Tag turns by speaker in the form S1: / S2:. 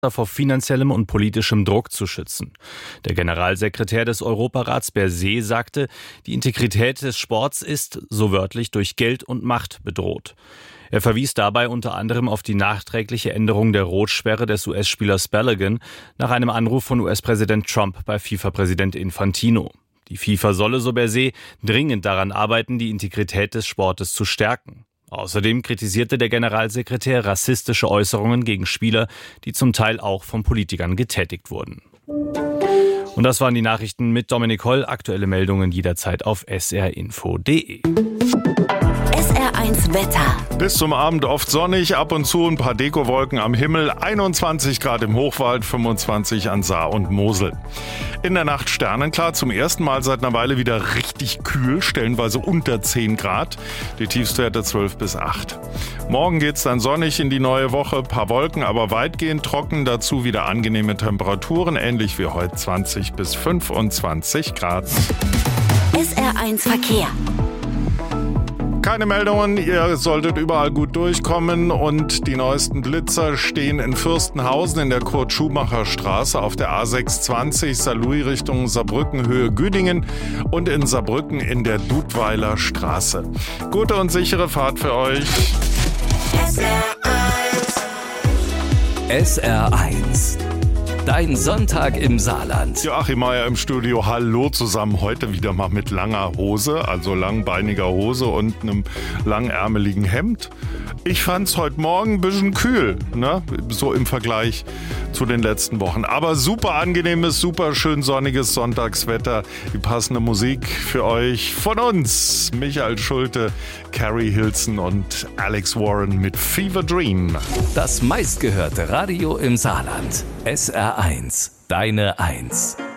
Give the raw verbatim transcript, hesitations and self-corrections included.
S1: vor finanziellem und politischem Druck zu schützen. Der Generalsekretär des Europarats Berset sagte, die Integrität des Sports ist, so wörtlich, durch Geld und Macht bedroht. Er verwies dabei unter anderem auf die nachträgliche Änderung der Rotsperre des U S-Spielers Balogun nach einem Anruf von U S-Präsident Trump bei FIFA-Präsident Infantino. Die FIFA solle, so Berset, dringend daran arbeiten, die Integrität des Sportes zu stärken. Außerdem kritisierte der Generalsekretär rassistische Äußerungen gegen Spieler, die zum Teil auch von Politikern getätigt wurden. Und das waren die Nachrichten mit Dominik Holl. Aktuelle Meldungen jederzeit auf s r info punkt d e.
S2: S R eins Wetter.
S3: Bis zum Abend oft sonnig, ab und zu ein paar Dekowolken am Himmel, einundzwanzig Grad im Hochwald, fünfundzwanzig an Saar und Mosel. In der Nacht sternenklar, zum ersten Mal seit einer Weile wieder richtig kühl, stellenweise unter zehn Grad, die Tiefstwerte zwölf bis acht. Morgen geht's dann sonnig in die neue Woche, paar Wolken, aber weitgehend trocken, dazu wieder angenehme Temperaturen, ähnlich wie heute zwanzig bis fünfundzwanzig Grad.
S2: S R eins Verkehr.
S3: Keine Meldungen, ihr solltet überall gut durchkommen und die neuesten Blitzer stehen in Fürstenhausen in der Kurt-Schumacher-Straße auf der A sechshundertzwanzig Saarlouis Richtung Saarbrücken Höhe Güdingen und in Saarbrücken in der Dudweiler Straße. Gute und sichere Fahrt für euch.
S2: S R eins.
S4: S R eins. Dein Sonntag im Saarland.
S3: Joachim Meier im Studio. Hallo zusammen. Heute wieder mal mit langer Hose, also langbeiniger Hose und einem langärmeligen Hemd. Ich fand's heute Morgen ein bisschen kühl, ne? So im Vergleich zu den letzten Wochen. Aber super angenehmes, super schön sonniges Sonntagswetter. Die passende Musik für euch von uns. Michael Schulte, Carrie Hilson und Alex Warren mit Fever Dream.
S4: Das meistgehörte Radio im Saarland. S R eins. Deine Eins.